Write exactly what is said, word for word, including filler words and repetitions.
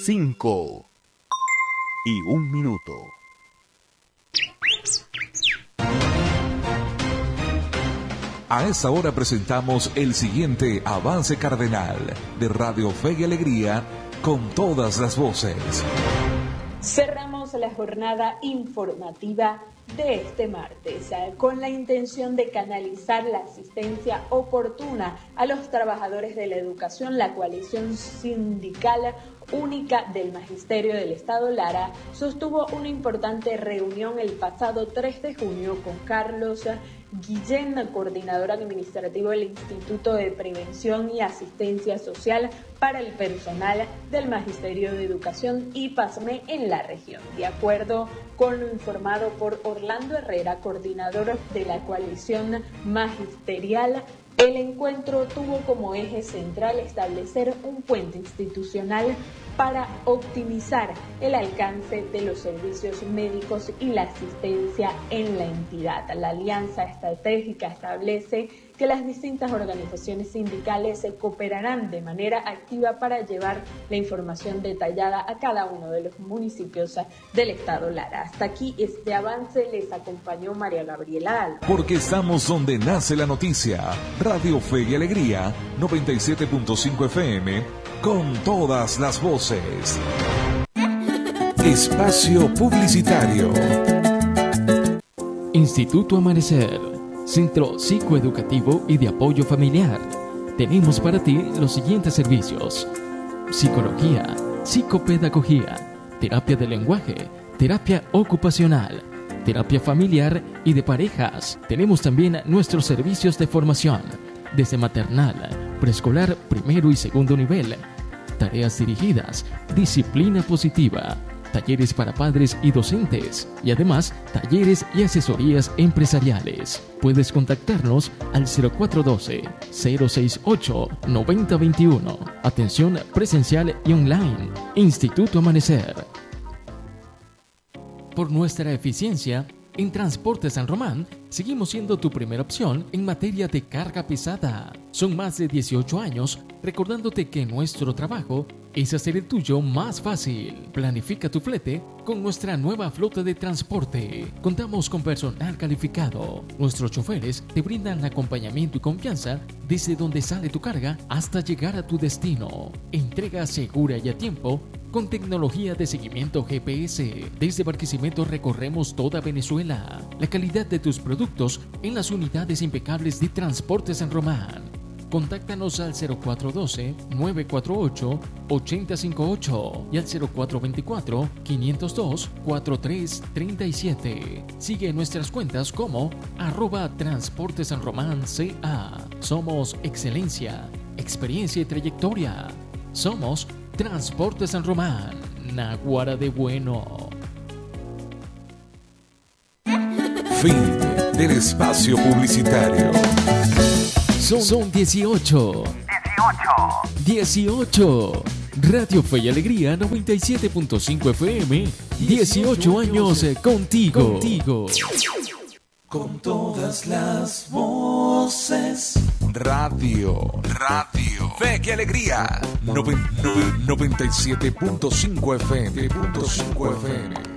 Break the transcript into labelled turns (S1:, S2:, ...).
S1: cinco y un minuto.
S2: A esta hora presentamos el siguiente avance cardenal de Radio Fe y Alegría con todas las voces.
S3: Cerramos la jornada informativa de este martes con la intención de canalizar la asistencia oportuna a los trabajadores de la educación. La coalición sindical única del Magisterio del Estado Lara sostuvo una importante reunión el pasado tres de junio con Carlos Guillén, coordinador administrativo del Instituto de Prevención y Asistencia Social para el personal del Magisterio de Educación y PASME en la región. De acuerdo con lo informado por Orlando Herrera, coordinador de la coalición magisterial, el encuentro tuvo como eje central establecer un puente institucional para optimizar el alcance de los servicios médicos y la asistencia en la entidad. La alianza estratégica establece que las distintas organizaciones sindicales se cooperarán de manera activa para llevar la información detallada a cada uno de los municipios del estado Lara. Hasta aquí este avance, les acompañó María Gabriela Alba.
S2: Porque estamos donde nace la noticia. Radio Fe y Alegría, noventa y siete punto cinco F M, con todas las voces. Espacio Publicitario.
S4: Instituto Amanecer, Centro Psicoeducativo y de Apoyo Familiar. Tenemos para ti los siguientes servicios: psicología, psicopedagogía, terapia de lenguaje, terapia ocupacional, terapia familiar y de parejas. Tenemos también nuestros servicios de formación, desde maternal, preescolar, primero y segundo nivel, tareas dirigidas, disciplina positiva, talleres para padres y docentes, y además talleres y asesorías empresariales. Puedes contactarnos al cero cuatro uno dos, cero seis ocho, nueve cero dos uno. Atención presencial y online. Instituto Amanecer. Por nuestra eficiencia, en Transporte San Román, seguimos siendo tu primera opción en materia de carga pesada. Son más de dieciocho años recordándote que nuestro trabajo es hacer el tuyo más fácil. Planifica tu flete con nuestra nueva flota de transporte. Contamos con personal calificado. Nuestros choferes te brindan acompañamiento y confianza desde donde sale tu carga hasta llegar a tu destino. Entrega segura y a tiempo con tecnología de seguimiento G P S. Desde Barquisimeto recorremos toda Venezuela. La calidad de tus productos en las unidades impecables de Transporte San Román. Contáctanos al cero cuatro uno dos, nueve cuatro ocho, ocho cero cinco ocho y al cero cuatro dos cuatro, cinco cero dos, cuatro tres tres siete. Sigue nuestras cuentas como arroba Transporte San Román C A. Somos excelencia, experiencia y trayectoria. Somos Transporte San Román, Naguara de bueno.
S2: Fin del espacio publicitario.
S4: Son, son dieciocho. dieciocho. Radio Fe y Alegría noventa y siete punto cinco F M. dieciocho años contigo. contigo.
S2: Con todas las voces. Radio, radio. Fe y Alegría. noventa y siete punto cinco F M.